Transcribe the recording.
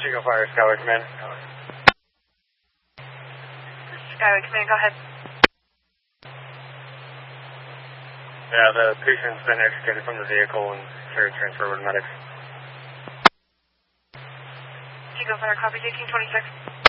Chico Fire, Skyway Command. Skyway Command, go ahead. Yeah, the patient's been extricated from the vehicle and carried transfer with medics. Chico Fire, copy 1826.